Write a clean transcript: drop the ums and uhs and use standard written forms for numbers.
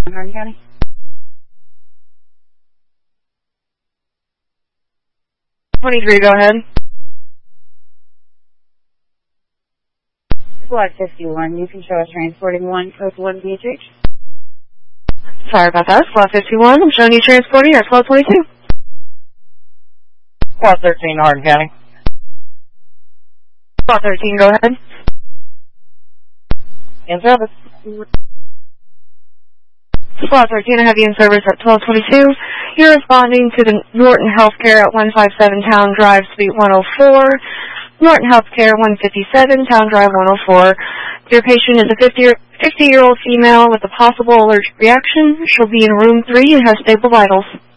Hardin County. Go ahead. Squad 51, you can show us transporting 1, code 1 BHH. Sorry about that. Squad 51, I'm showing you transporting at 1222. Squad 13, Hardin County. Squad 13, go ahead. In service. Squad 13, I have you in service at 1222. You're responding to the Norton Healthcare at 157 Town Drive, Suite 104. Norton Healthcare, 157 Town Drive, 104. Your patient is a 50-year-old female with a possible allergic reaction. She'll be in room 3 and has stable vitals.